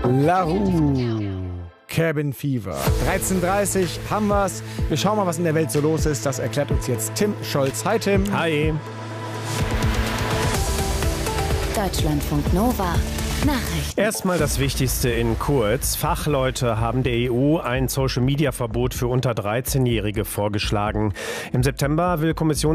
La Rue, Cabin Fever. 13:30 haben wir's. Wir schauen mal, was in der Welt so los ist. Das erklärt uns jetzt Tim Scholz. Hi Tim. Hi. Deutschlandfunk Nova. Nachrichten. Erstmal das Wichtigste in kurz. Fachleute haben der EU ein Social-Media-Verbot für unter 13-Jährige vorgeschlagen. Im September will